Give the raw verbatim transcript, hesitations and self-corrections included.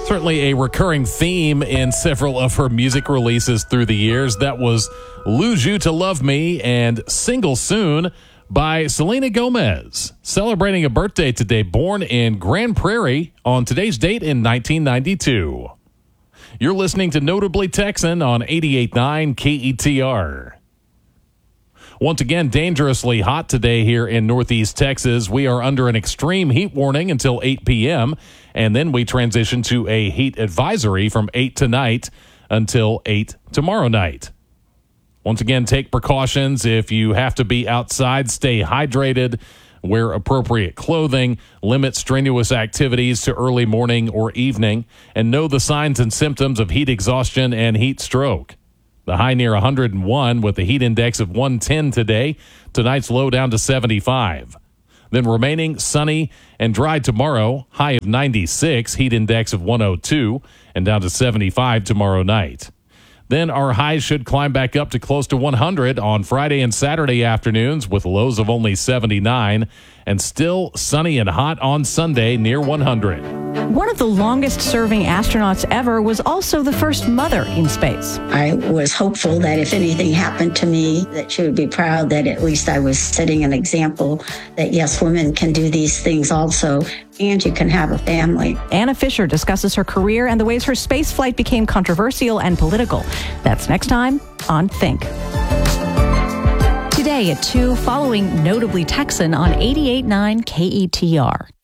Certainly a recurring theme in several of her music releases through the years. That was Lose You to Love Me and Single Soon by Selena Gomez. Celebrating a birthday today, born in Grand Prairie on today's date in nineteen ninety-two. You're listening to Notably Texan on eighty-eight point nine K E T R. Once again, dangerously hot today here in Northeast Texas. We are under an extreme heat warning until eight p.m., and then we transition to a heat advisory from eight tonight until eight tomorrow night. Once again, take precautions. If you have to be outside, stay hydrated, wear appropriate clothing, limit strenuous activities to early morning or evening, and know the signs and symptoms of heat exhaustion and heat stroke. The high near one hundred one with a heat index of one ten today. Tonight's low down to seventy-five. Then remaining sunny and dry tomorrow. High of ninety-six, heat index of one oh two, and down to seventy-five tomorrow night. Then our highs should climb back up to close to one hundred on Friday and Saturday afternoons with lows of only seventy-nine, and still sunny and hot on Sunday near one hundred. One of the longest-serving astronauts ever was also the first mother in space. I was hopeful that if anything happened to me, that she would be proud that at least I was setting an example that, yes, women can do these things also, and you can have a family. Anna Fisher discusses her career and the ways her space flight became controversial and political. That's next time on Think. Today at two, following Notably Texan on eighty-eight point nine K E T R.